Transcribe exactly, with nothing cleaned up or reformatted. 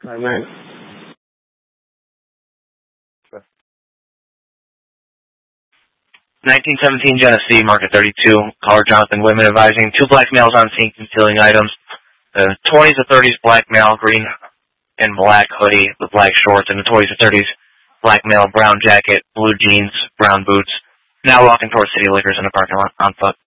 Amen. nineteen seventeen Genesee, market thirty-two. Caller Jonathan Whitman advising two black males on scene concealing items. The twenties or thirties black male, green and black hoodie with black shorts, and the twenties or thirties black male, brown jacket, blue jeans, brown boots. Now walking towards City Liquors in the parking lot on foot.